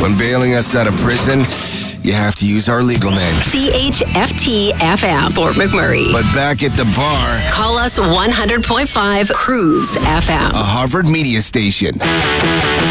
When bailing us out of prison, you have to use our legal name. CHFT-FM, Fort McMurray. But back at the bar, Call us 100.5 Cruise FM. a Harvard media station.